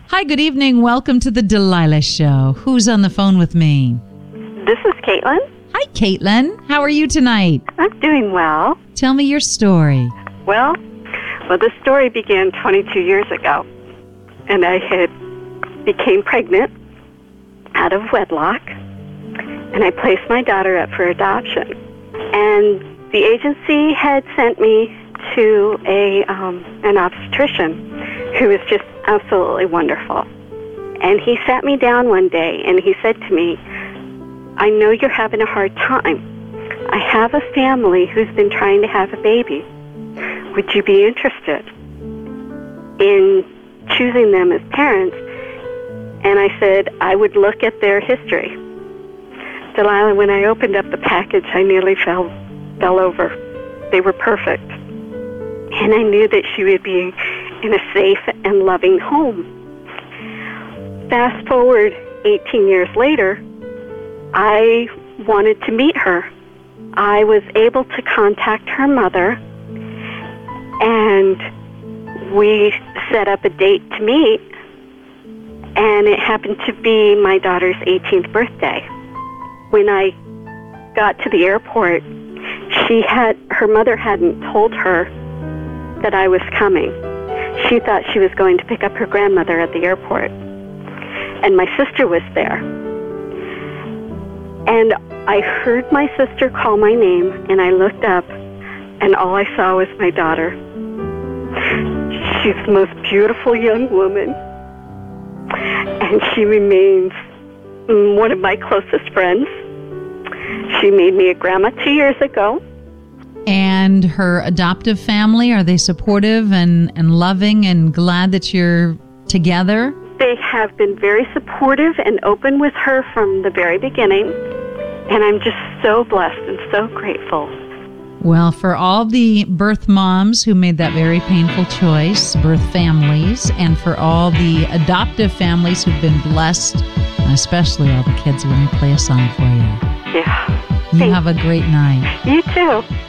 Hi, good evening. Welcome to the Delilah Show. Who's on the phone with me? This is Caitlin. Hi, Caitlin. How are you tonight? I'm doing well. Tell me your story. Well, this story began 22 years ago, and I had became pregnant out of wedlock, and I placed my daughter up for adoption. And the agency had sent me to an obstetrician who was just absolutely wonderful. And he sat me down one day, and he said to me, I know you're having a hard time. I have a family who's been trying to have a baby. Would you be interested in choosing them as parents? And I said, I would look at their history. Delilah, when I opened up the package, I nearly fell over. They were perfect. And I knew that she would be in a safe and loving home. Fast forward 18 years later, I wanted to meet her. I was able to contact her mother, and we set up a date to meet, and it happened to be my daughter's 18th birthday. When I got to the airport, her mother hadn't told her that I was coming. She thought she was going to pick up her grandmother at the airport, and my sister was there. And I heard my sister call my name, and I looked up, and all I saw was my daughter. She's the most beautiful young woman, and she remains one of my closest friends. She made me a grandma 2 years ago. And her adoptive family, are they supportive and loving and glad that you're together? They have been very supportive and open with her from the very beginning, and I'm just so blessed and so grateful. Well, for all the birth moms who made that very painful choice, birth families, and for all the adoptive families who've been blessed, and especially all the kids, when we play a song for you. Yeah. You have a great night. You too.